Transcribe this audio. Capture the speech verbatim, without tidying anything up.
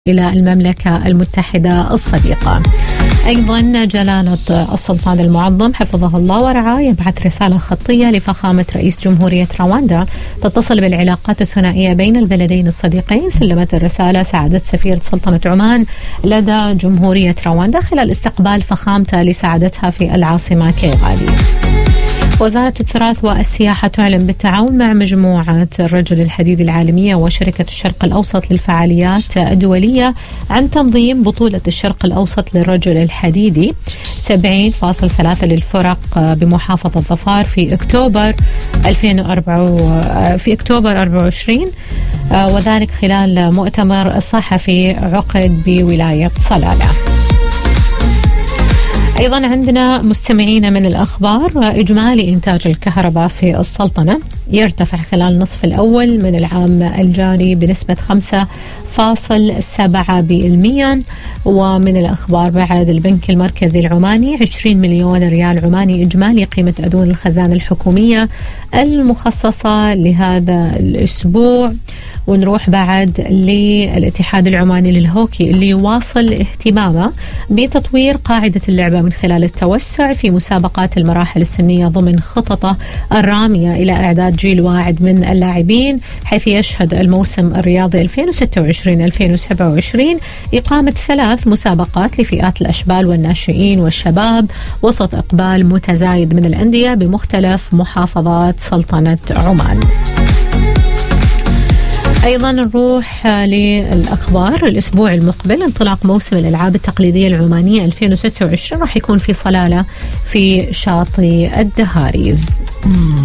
إلى المملكة المتحدة الصديقة. أيضا جلالة السلطان المعظم حفظه الله ورعاه يبعث رسالة خطية لفخامة رئيس جمهورية رواندا تتصل بالعلاقات الثنائية بين البلدين الصديقين. سلمت الرسالة سعادة سفيرة سلطنة عمان لدى جمهورية رواندا خلال استقبال فخامته لسعادتها في العاصمة كيغالي. وزارة التراث والسياحة تعلن بالتعاون مع مجموعة الرجل الحديدي العالمية وشركة الشرق الأوسط للفعاليات الدولية عن تنظيم بطولة الشرق الأوسط للرجل الحديدي سبعين فاصلة ثلاثة للفرق بمحافظة ظفار في أكتوبر ألفين وأربعة في أكتوبر أربعة وعشرين، وذلك خلال مؤتمر صحفي عقد بولاية صلالة. أيضا عندنا مستمعين من الأخبار. إجمالي إنتاج الكهرباء في السلطنة يرتفع خلال النصف الأول من العام الجاري بنسبة خمسة فاصلة سبعة بالمئة. ومن الأخبار بعد البنك المركزي العماني عشرين مليون ريال عماني إجمالي قيمة أدون الخزانة الحكومية المخصصة لهذا الأسبوع. ونروح بعد للاتحاد العماني للهوكي اللي يواصل اهتمامه بتطوير قاعدة اللعبة من خلال التوسع في مسابقات المراحل السنية ضمن خططه الرامية إلى إعداد جيل واعد من اللاعبين، حيث يشهد الموسم الرياضي ألفين وستة وعشرين ألفين وسبعة وعشرين إقامة ثلاث مسابقات لفئات الأشبال والناشئين والشباب وسط إقبال متزايد من الأندية بمختلف محافظات سلطنة عمان. أيضا نروح للأخبار. الأسبوع المقبل انطلاق موسم الألعاب التقليدية العمانية ألفين وستة وعشرين راح يكون في صلالة في شاطئ الدهاريز.